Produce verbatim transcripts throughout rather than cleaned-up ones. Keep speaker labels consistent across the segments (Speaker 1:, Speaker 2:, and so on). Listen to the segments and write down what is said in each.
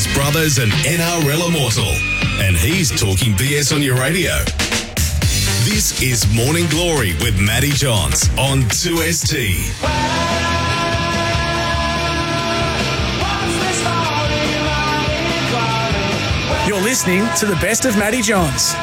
Speaker 1: His brother's an N R L immortal, and he's talking B S on your radio. This is Morning Glory with Matty Johns on two S T.
Speaker 2: You're listening to the best of Matty Johns.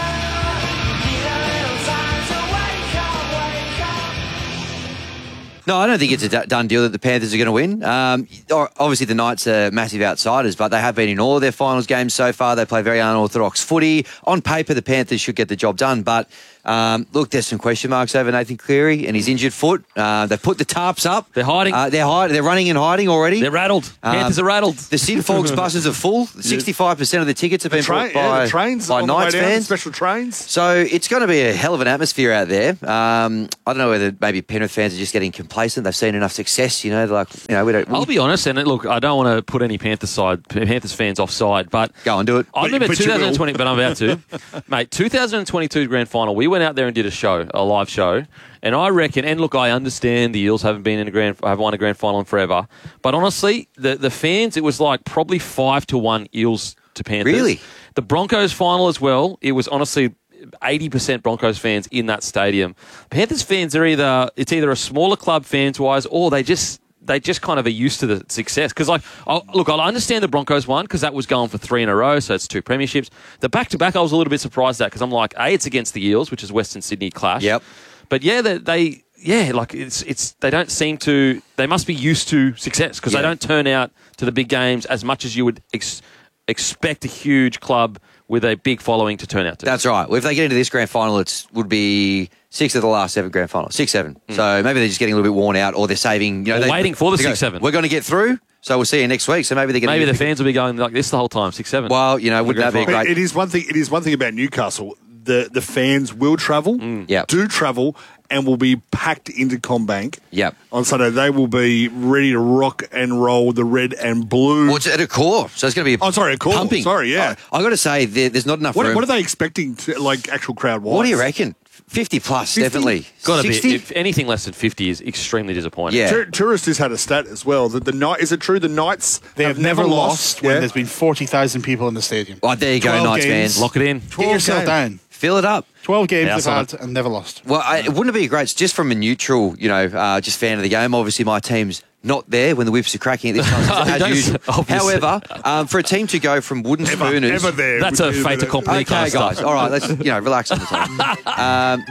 Speaker 3: No, I don't think it's a d- done deal that the Panthers are going to win. Um, obviously, the Knights are massive outsiders, but they have been in all of their finals games so far. They play very unorthodox footy. On paper, the Panthers should get the job done, but um, look, there's some question marks over Nathan Cleary and his injured foot. Uh, they've put the tarps up.
Speaker 4: They're hiding.
Speaker 3: Uh, they're hiding. They're running and hiding already.
Speaker 4: They're rattled.
Speaker 3: Um,
Speaker 4: Panthers are rattled.
Speaker 3: The Sid Folks buses are full. sixty-five percent of the tickets have been
Speaker 5: Tra-
Speaker 3: bought by,
Speaker 5: yeah, the trains
Speaker 3: by
Speaker 5: on the way
Speaker 3: Knights
Speaker 5: down,
Speaker 3: fans.
Speaker 5: special trains.
Speaker 3: So it's going to be a hell of an atmosphere out there. Um, I don't know whether maybe Penrith fans are just getting complacent. They've seen enough success, you know. Like, you know, we don't.
Speaker 4: I'll be honest, and look, I don't want to put any Panthers side, Panthers fans offside, but
Speaker 3: go and do it.
Speaker 4: I remember
Speaker 5: but you
Speaker 4: twenty twenty, but I'm about to, mate. twenty twenty-two grand final. We went out there and did a show, a live show. And I reckon, and look, I understand the Eels haven't been in a grand, have won a grand final in forever. But honestly, the the fans, it was like probably five to one Eels to Panthers.
Speaker 3: Really?
Speaker 4: The Broncos final as well. It was honestly eighty percent Broncos fans in that stadium. Panthers fans are either it's either a smaller club fans wise, or they just they just kind of are used to the success. Because like, I'll, look, I understand the Broncos one because that was going for three in a row, so it's two premierships. The back to back, I was a little bit surprised at because I'm like, a, it's against the Eels, which is Western Sydney clash.
Speaker 3: Yep.
Speaker 4: But yeah, they, they yeah, like it's it's they don't seem to they must be used to success because
Speaker 3: Yeah.
Speaker 4: they don't turn out to the big games as much as you would ex- expect a huge club with a big following to turn out to.
Speaker 3: That's right. Well, if they get into this grand final, it would be six of the last seven grand finals, six, seven. Mm. So maybe they're just getting a little bit worn out, or they're saving. You know,
Speaker 4: Or
Speaker 3: they,
Speaker 4: waiting for the
Speaker 3: they go,
Speaker 4: six, seven.
Speaker 3: We're going to get through, so we'll see you next week. So maybe they're going
Speaker 4: Maybe
Speaker 3: to
Speaker 4: the fans will be going like this the whole time, six, seven.
Speaker 3: Well, you know, wouldn't that be a great?
Speaker 5: It is one thing. It is one thing about Newcastle. The the fans will travel.
Speaker 4: Mm.
Speaker 3: Yep.
Speaker 5: Do travel. And will be packed into CommBank
Speaker 3: Yep.
Speaker 5: on Sunday. They will be ready to rock and roll the red and blue.
Speaker 3: Well, it's at a core, so it's going to be.
Speaker 5: Oh, sorry, a core.
Speaker 3: Pumping.
Speaker 5: Sorry, yeah.
Speaker 3: I, I got to say, there, there's not enough
Speaker 5: What,
Speaker 3: room.
Speaker 5: what are they expecting, to, like, actual crowd-wise?
Speaker 3: What do you reckon? Fifty plus,
Speaker 5: fifty?
Speaker 3: definitely.
Speaker 4: Got to be.
Speaker 3: sixty?
Speaker 4: If anything less than fifty is extremely disappointing.
Speaker 3: Yeah.
Speaker 5: Tour- Tourist has had a stat as well. That the night is it true? The Knights
Speaker 6: They have, never lost when
Speaker 5: yeah?
Speaker 6: there's been forty thousand people in the stadium.
Speaker 3: Oh, there you go,
Speaker 6: twelve
Speaker 3: Knights
Speaker 6: games.
Speaker 3: fans.
Speaker 4: Lock it in.
Speaker 6: Get yourself
Speaker 5: games.
Speaker 6: down.
Speaker 3: Fill it up.
Speaker 6: twelve games
Speaker 4: Yeah,
Speaker 6: they've
Speaker 4: that's
Speaker 6: had and never lost.
Speaker 3: Well, I, wouldn't it be a great, just from a neutral, you know, uh, just fan of the game, obviously my team's not there when the whips are cracking at this time, as
Speaker 4: Don't-
Speaker 3: usual.
Speaker 4: obviously.
Speaker 3: However, um, for a team to go from wooden
Speaker 5: Ever,
Speaker 3: spooners...
Speaker 5: ever there.
Speaker 4: That's a
Speaker 5: with-
Speaker 4: fait
Speaker 5: with-
Speaker 4: accompli
Speaker 3: Okay,
Speaker 4: kind of
Speaker 3: guys.
Speaker 4: stuff.
Speaker 3: All right, let's, you know, relax on the time.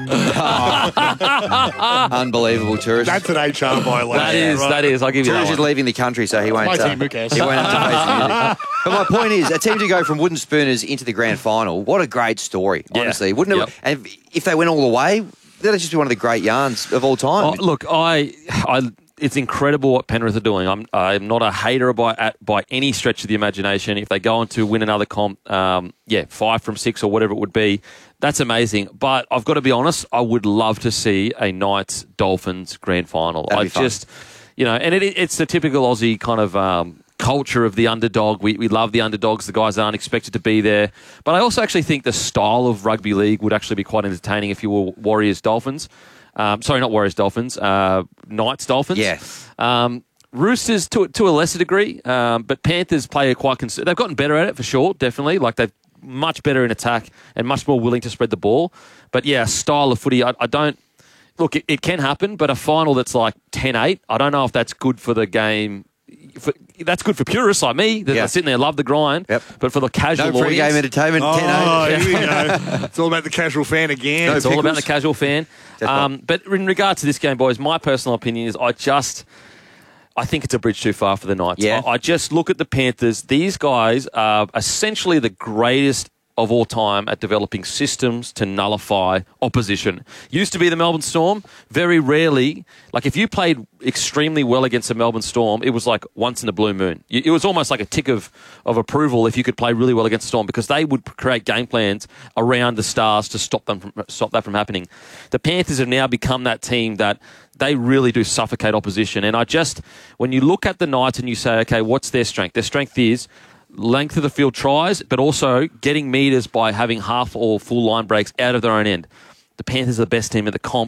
Speaker 3: Um, unbelievable, tourist.
Speaker 5: That's an H R violation.
Speaker 4: That is.
Speaker 5: right?
Speaker 4: That is. I'll give you that
Speaker 3: Tourist is
Speaker 4: one.
Speaker 3: leaving the country, so he won't.
Speaker 6: my
Speaker 3: uh,
Speaker 6: team, who cares?
Speaker 3: He won't have to face the music. But my point is, a team to go from wooden spooners into the grand final. What a great story,
Speaker 4: Yeah.
Speaker 3: honestly, wouldn't it?
Speaker 4: Yep.
Speaker 3: And if they went all the way, that'd just be one of the great yarns of all time.
Speaker 4: Oh, look, I, I, it's incredible what Penrith are doing. I'm, I'm not a hater by at, by any stretch of the imagination. If they go on to win another comp, um, yeah, five from six or whatever it would be, that's amazing. But I've got to be honest, I would love to see a Knights Dolphins grand final.
Speaker 3: That'd
Speaker 4: I
Speaker 3: be fun.
Speaker 4: just, you know, and it, it's the typical Aussie kind of. Um, culture of the underdog. We we love the underdogs. The guys aren't expected to be there. But I also actually think the style of rugby league would actually be quite entertaining if you were Warriors Dolphins. Um, sorry, not Warriors Dolphins. Uh, Knights Dolphins.
Speaker 3: Yeah.
Speaker 4: Um, Roosters to to a lesser degree, um, but Panthers play a quite. Cons- they've gotten better at it for sure. Definitely, like they've much better in attack and much more willing to spread the ball. But yeah, style of footy. I, I don't. Look, it, it can happen, but a final that's like ten eight, I don't know if that's good for the game. For, that's good for purists like me that
Speaker 3: Yeah.
Speaker 4: are sitting there, love the grind.
Speaker 3: Yep.
Speaker 4: But for the casual
Speaker 3: No pre-game
Speaker 4: audience,
Speaker 3: entertainment.
Speaker 5: Oh,
Speaker 3: ten eight.
Speaker 5: here we go. It's all about the casual fan again.
Speaker 3: No
Speaker 4: it's all about the
Speaker 3: pickles.
Speaker 4: casual fan.
Speaker 3: That's
Speaker 4: Um, but in regard to this game, boys, my personal opinion is I just... I think it's a bridge too far for the Knights.
Speaker 3: Yeah.
Speaker 4: I, I just look at the Panthers. These guys are essentially the greatest of all time at developing systems to nullify opposition. Used to be the Melbourne Storm. Very rarely, like if you played extremely well against the Melbourne Storm, it was like once in a blue moon. It was almost like a tick of, of approval if you could play really well against the Storm because they would create game plans around the Stars to stop them from, stop that from happening. The Panthers have now become that team that they really do suffocate opposition. And I just, when you look at the Knights and you say, okay, what's their strength? Their strength is length of the field tries, but also getting metres by having half or full line breaks out of their own end. The Panthers are the best team in the comp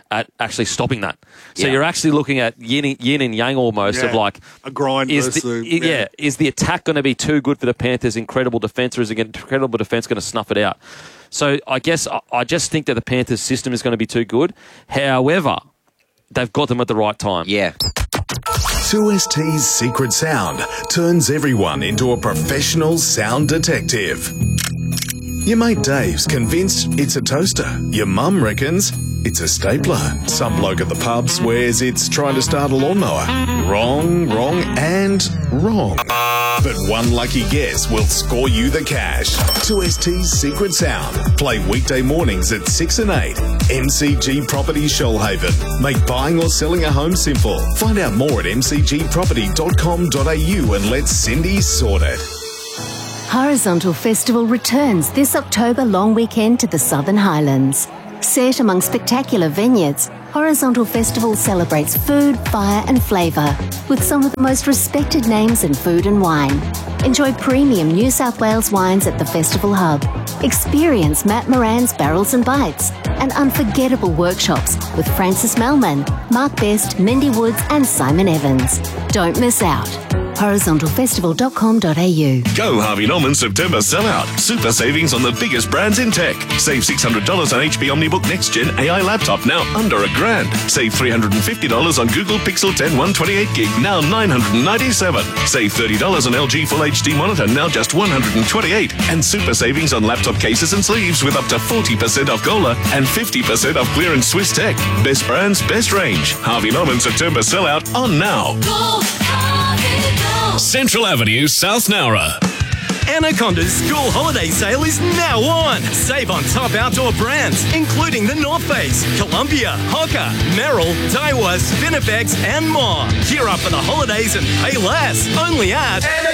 Speaker 4: at actually stopping that. So
Speaker 3: Yeah.
Speaker 4: you're actually looking at yin, yin and yang almost of
Speaker 5: Yeah.
Speaker 4: like
Speaker 5: A grind
Speaker 4: is
Speaker 5: versus
Speaker 4: the,
Speaker 5: the-
Speaker 4: yeah.
Speaker 5: yeah.
Speaker 4: is the attack going to be too good for the Panthers' incredible defense, or is the incredible defense going to snuff it out? So I guess I, I just think that the Panthers' system is going to be too good. However, they've got them at the right time.
Speaker 3: Yeah.
Speaker 1: two S T's secret sound turns everyone into a professional sound detective. Your mate Dave's convinced it's a toaster. Your mum reckons it's a stapler. Some bloke at the pub swears it's trying to start a lawnmower. Wrong, wrong, and wrong. But one lucky guess will score you the cash. two S T's secret sound. Play weekday mornings at six and eight. M C G Property Shoalhaven. Make buying or selling a home simple. Find out more at m c g property dot com dot a u and let Cindy sort it.
Speaker 7: Horizontal Festival returns this October long weekend to the Southern Highlands. Set among spectacular vineyards, Horizontal Festival celebrates food, fire and flavour with some of the most respected names in food and wine. Enjoy premium New South Wales wines at the Festival Hub. Experience Matt Moran's Barrels and Bites and unforgettable workshops with Francis Melman, Mark Best, Mindy Woods and Simon Evans. Don't miss out. horizontal festival dot com dot a u.
Speaker 8: Go Harvey Norman September sellout. Super savings on the biggest brands in tech. Save six hundred dollars on H P OmniBook Next Gen A I laptop, now under a grand. Save three hundred fifty dollars on Google Pixel ten one twenty-eight gig, now nine hundred ninety-seven dollars. Save thirty dollars on L G Full H D monitor, now just one hundred twenty-eight dollars. And super savings on laptop cases and sleeves with up to forty percent off Gola and fifty percent off clearance Swiss Tech. Best brands, best range. Harvey Norman September sellout on now.
Speaker 1: Central Avenue, South Nowra.
Speaker 9: Anaconda's school holiday sale is now on. Save on top outdoor brands, including the North Face, Columbia, Hoka, Merrill, Daiwa, Spinifex, and more. Gear up for the holidays and pay less. Only at